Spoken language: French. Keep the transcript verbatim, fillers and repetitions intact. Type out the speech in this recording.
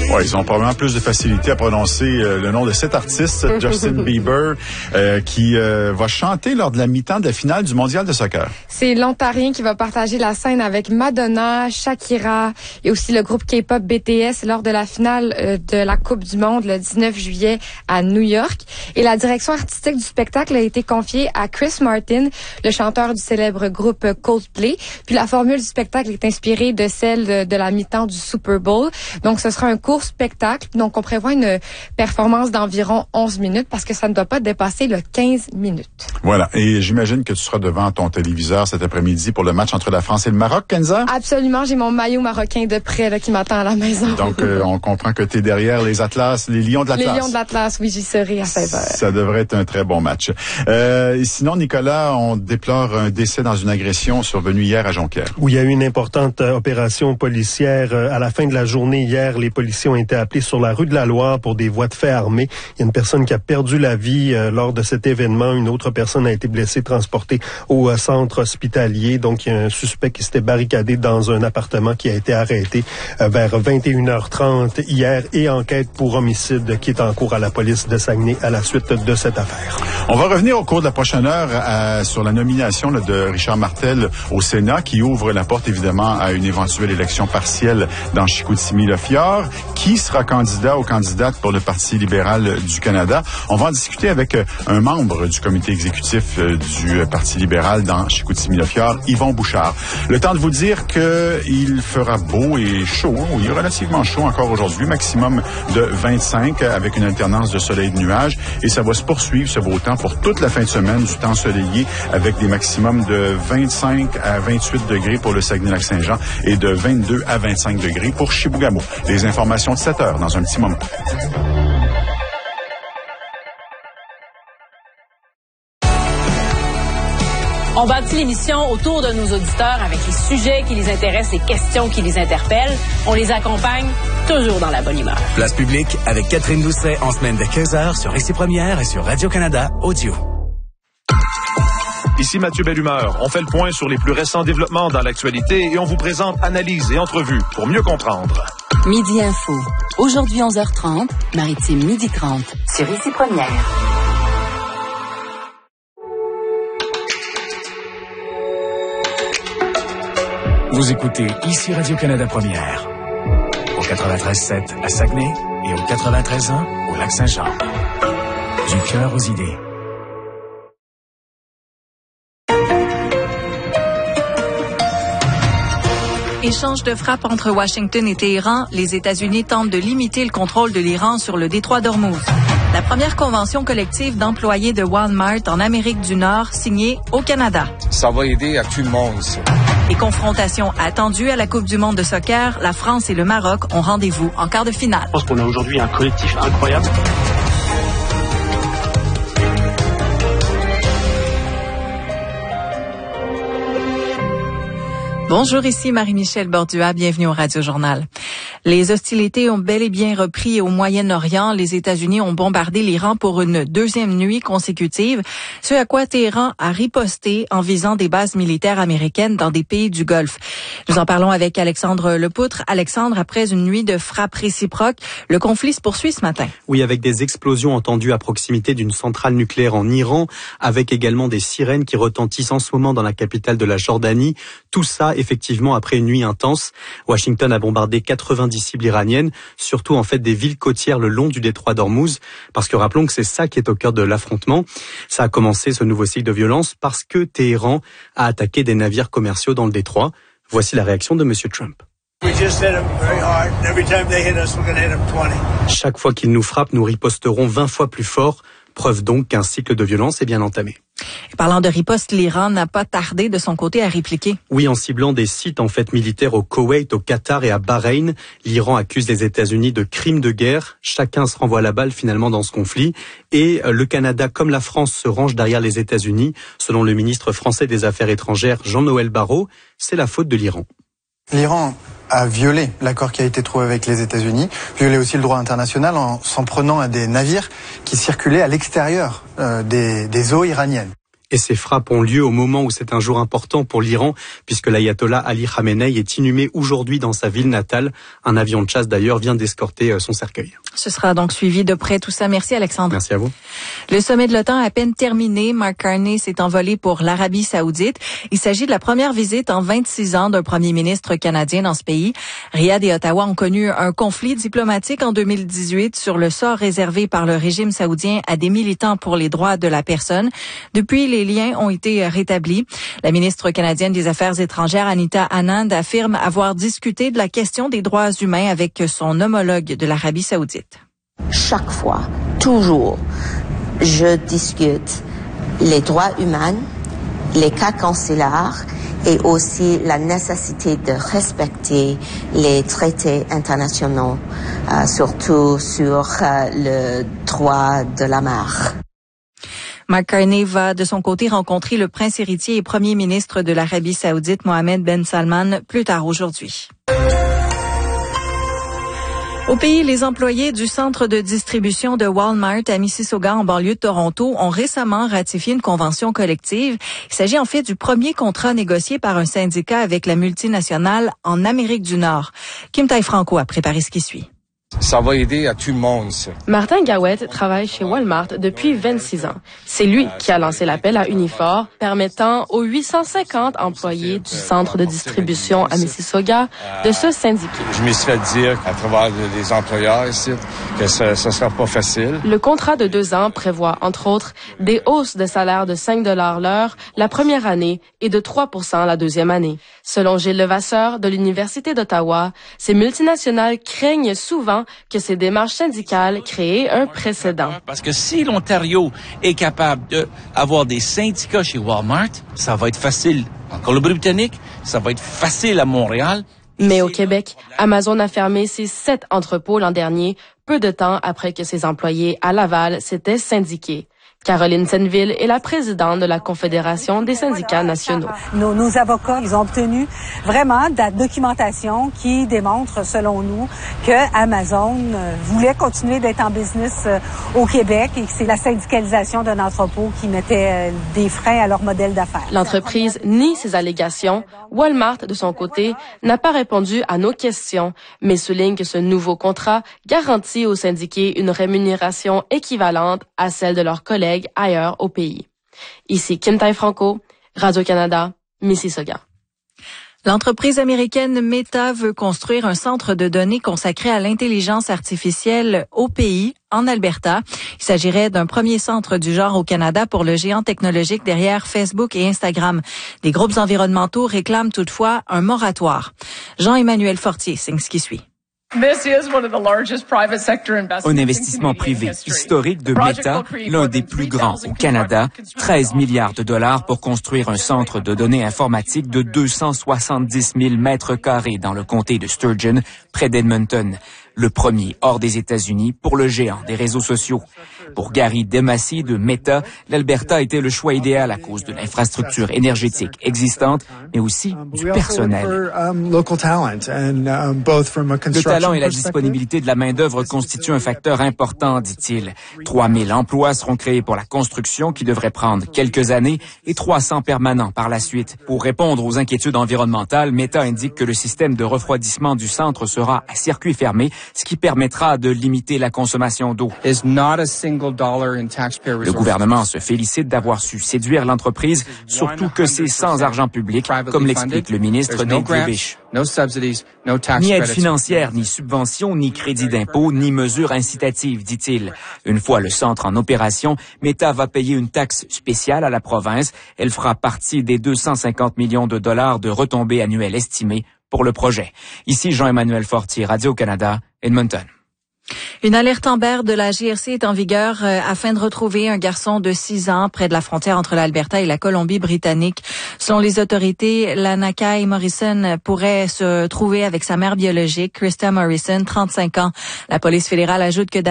Ouais, ils ont probablement plus de facilité à prononcer euh, le nom de cet artiste, Justin Bieber, euh, qui euh, va chanter lors de la mi-temps de la finale du Mondial de soccer. C'est l'Ontarien qui va partager la scène avec Madonna, Shakira et aussi le groupe K-pop B T S lors de la finale euh, de la Coupe du Monde le dix-neuf juillet à New York. Et la direction artistique du spectacle a été confiée à Chris Martin, le chanteur du célèbre groupe Coldplay. Puis la formule du spectacle est inspirée de celle de, de la mi-temps du Super Bowl. Donc ce sera un court spectacle. Donc on prévoit une performance d'environ onze minutes parce que ça ne doit pas dépasser le quinze minutes. Voilà. Et j'imagine que tu seras devant ton téléviseur cet après-midi pour le match entre la France et le Maroc, Kenza? Absolument. J'ai mon maillot marocain de près là, qui m'attend à la maison. Donc euh, on comprend que tu es derrière les Atlas, les Lions de l'Atlas. Les Lions de l'Atlas, oui, j'y serai à seize heures. Ça devrait être un très bon match. Euh, sinon, Nicolas, on déplore un décès dans une agression survenue hier à Jonquière. Où il y a eu une importante euh, opération policière. Euh, à la fin de la journée hier, les policiers ont été appelés sur la rue de la Loire pour des voies de fait armées. Il y a une personne qui a perdu la vie euh, lors de cet événement. Une autre personne a été blessée, transportée au euh, centre hospitalier. Donc, il y a un suspect qui s'était barricadé dans un appartement qui a été arrêté euh, vers vingt et une heures trente hier et enquête pour homicide qui est en cours à la police de Saguenay à la suite de cette affaire. On va revenir au cours de la prochaine heure à, sur la nomination là, de Richard Martel au Sénat qui ouvre la porte évidemment à une éventuelle élection partielle dans Chicoutimi-Le-Fjord. Qui sera candidat ou candidate pour le Parti libéral du Canada? On va en discuter avec un membre du comité exécutif du Parti libéral dans Chicoutimi-Le-Fjord, Yvon Bouchard. Le temps de vous dire qu'il fera beau et chaud. Il est relativement chaud encore aujourd'hui, maximum de vingt-cinq avec une alternance de soleil et de nuages. Et ça va se poursuivre, ce beau temps, pour toute la fin de semaine, du temps ensoleillé avec des maximums de vingt-cinq à vingt-huit degrés pour le Saguenay-Lac-Saint-Jean et de vingt-deux à vingt-cinq degrés pour Chibougamau. Les informations de sept heures dans un petit moment. On bâtit l'émission autour de nos auditeurs avec les sujets qui les intéressent, les questions qui les interpellent. On les accompagne toujours dans la bonne humeur. Place publique avec Catherine Doucet en semaine de quinze heures sur Ici Première et sur Radio-Canada Audio. Ici Mathieu Bellumeur. On fait le point sur les plus récents développements dans l'actualité et on vous présente analyses et entrevues pour mieux comprendre. Midi Info. Aujourd'hui onze heures trente, Maritime midi trente sur Ici Première. Vous écoutez Ici Radio-Canada Première. Au quatre-vingt-treize sept à Saguenay et au quatre-vingt-treize un au Lac-Saint-Jean. Du cœur aux idées. Échange de frappes entre Washington et Téhéran, les États-Unis tentent de limiter le contrôle de l'Iran sur le détroit d'Ormuz. La première convention collective d'employés de Walmart en Amérique du Nord signée au Canada. Ça va aider à tout le monde, ça. Les confrontations attendues à la Coupe du monde de soccer, la France et le Maroc ont rendez-vous en quart de finale. Je pense qu'on a aujourd'hui un collectif incroyable. Bonjour, ici Marie-Michel Bordua, bienvenue au Radio-Journal. Les hostilités ont bel et bien repris au Moyen-Orient. Les États-Unis ont bombardé l'Iran pour une deuxième nuit consécutive, ce à quoi Téhéran a riposté en visant des bases militaires américaines dans des pays du Golfe. Nous en parlons avec Alexandre Lepoutre. Alexandre, après une nuit de frappes réciproques, le conflit se poursuit ce matin. Oui, avec des explosions entendues à proximité d'une centrale nucléaire en Iran, avec également des sirènes qui retentissent en ce moment dans la capitale de la Jordanie. Tout ça, effectivement, après une nuit intense. Washington a bombardé quatre-vingt-dix cibles iraniennes, surtout en fait des villes côtières le long du détroit d'Ormuz, parce que rappelons que c'est ça qui est au cœur de l'affrontement. Ça a commencé, ce nouveau cycle de violence, parce que Téhéran a attaqué des navires commerciaux dans le détroit. Voici la réaction de Monsieur Trump. Chaque fois qu'ils nous frappent, nous riposterons vingt fois plus fort. Preuve donc qu'un cycle de violence est bien entamé. Et parlant de riposte, l'Iran n'a pas tardé de son côté à répliquer. Oui, en ciblant des sites en fait militaires au Koweït, au Qatar et à Bahreïn, l'Iran accuse les États-Unis de crimes de guerre. Chacun se renvoie la balle finalement dans ce conflit. Et le Canada comme la France se rangent derrière les États-Unis. Selon le ministre français des Affaires étrangères, Jean-Noël Barrot, c'est la faute de l'Iran. L'Iran a violé l'accord qui a été trouvé avec les États-Unis, violé aussi le droit international en s'en prenant à des navires qui circulaient à l'extérieur euh, des, des eaux iraniennes. Et ces frappes ont lieu au moment où c'est un jour important pour l'Iran, puisque l'ayatollah Ali Khamenei est inhumé aujourd'hui dans sa ville natale. Un avion de chasse d'ailleurs vient d'escorter son cercueil. Ce sera donc suivi de près tout ça. Merci Alexandre. Merci à vous. Le sommet de l'OTAN a à peine terminé. Mark Carney s'est envolé pour l'Arabie Saoudite. Il s'agit de la première visite en vingt-six ans d'un premier ministre canadien dans ce pays. Riyad et Ottawa ont connu un conflit diplomatique en deux mille dix-huit sur le sort réservé par le régime saoudien à des militants pour les droits de la personne. Depuis, les liens ont été rétablis. La ministre canadienne des Affaires étrangères, Anita Anand, affirme avoir discuté de la question des droits humains avec son homologue de l'Arabie Saoudite. Chaque fois, toujours, je discute les droits humains, les cas consulaires et aussi la nécessité de respecter les traités internationaux, euh, surtout sur euh, le droit de la mer. Mark Carney va de son côté rencontrer le prince héritier et premier ministre de l'Arabie Saoudite, Mohammed Ben Salman, plus tard aujourd'hui. Au pays, les employés du centre de distribution de Walmart à Mississauga, en banlieue de Toronto, ont récemment ratifié une convention collective. Il s'agit en fait du premier contrat négocié par un syndicat avec la multinationale en Amérique du Nord. Kim Tai-Franco a préparé ce qui suit. Ça va aider à tout le monde, ça. Martin Gawette travaille chez Walmart depuis vingt-six ans. C'est lui qui a lancé l'appel à Unifor, permettant aux huit cent cinquante employés du centre de distribution à Mississauga de se syndiquer. Je me suis fait dire à travers les employeurs ici que ce ne sera pas facile. Le contrat de deux ans prévoit, entre autres, des hausses de salaire de cinq dollars l'heure la première année et de trois pour cent la deuxième année. Selon Gilles Levasseur de l'Université d'Ottawa, ces multinationales craignent souvent que ces démarches syndicales créent un précédent. Parce que si l'Ontario est capable d'avoir des syndicats chez Walmart, ça va être facile en Colombie-Britannique, ça va être facile à Montréal. Mais au Québec, Amazon a fermé ses sept entrepôts l'an dernier, peu de temps après que ses employés à Laval s'étaient syndiqués. Caroline Senneville est la présidente de la Confédération des syndicats nationaux. Nos, nos avocats, ils ont obtenu vraiment de la documentation qui démontre, selon nous, que Amazon voulait continuer d'être en business au Québec et que c'est la syndicalisation d'un entrepôt qui mettait des freins à leur modèle d'affaires. L'entreprise nie ces allégations. Walmart, de son côté, n'a pas répondu à nos questions, mais souligne que ce nouveau contrat garantit aux syndiqués une rémunération équivalente à celle de leurs collègues ailleurs au pays. Ici Kim Tai-Franco, Radio-Canada, Mississauga. L'entreprise américaine Meta veut construire un centre de données consacré à l'intelligence artificielle au pays, en Alberta. Il s'agirait d'un premier centre du genre au Canada pour le géant technologique derrière Facebook et Instagram. Des groupes environnementaux réclament toutefois un moratoire. Jean-Emmanuel Fortier signe ce qui suit. Un investissement privé historique de Meta, l'un des plus grands au Canada, treize milliards de dollars pour construire un centre de données informatiques de deux cent soixante-dix mille mètres carrés dans le comté de Sturgeon, près d'Edmonton. Le premier hors des États-Unis pour le géant des réseaux sociaux. Pour Gary Demacy de Meta, l'Alberta était le choix idéal à cause de l'infrastructure énergétique existante, mais aussi du personnel. Le talent et la disponibilité de la main-d'œuvre constituent un facteur important, dit-il. trois mille emplois seront créés pour la construction qui devrait prendre quelques années et trois cents permanents par la suite. Pour répondre aux inquiétudes environnementales, Meta indique que le système de refroidissement du centre sera à circuit fermé, ce qui permettra de limiter la consommation d'eau. Le gouvernement se félicite d'avoir su séduire l'entreprise, surtout que c'est sans argent public, comme l'explique le ministre Dave Rebish. Ni aide financière, ni subvention, ni crédit d'impôt, ni mesures incitatives, dit-il. Une fois le centre en opération, Meta va payer une taxe spéciale à la province. Elle fera partie des deux cent cinquante millions de dollars de retombées annuelles estimées pour le projet. Ici Jean-Emmanuel Fortier, Radio-Canada, Edmonton. Une alerte Amber de la G R C est en vigueur euh, afin de retrouver un garçon de six ans près de la frontière entre l'Alberta et la Colombie-Britannique. Selon les autorités, Lanakai Morrison pourrait se trouver avec sa mère biologique, Krista Morrison, trente-cinq ans. La police fédérale ajoute que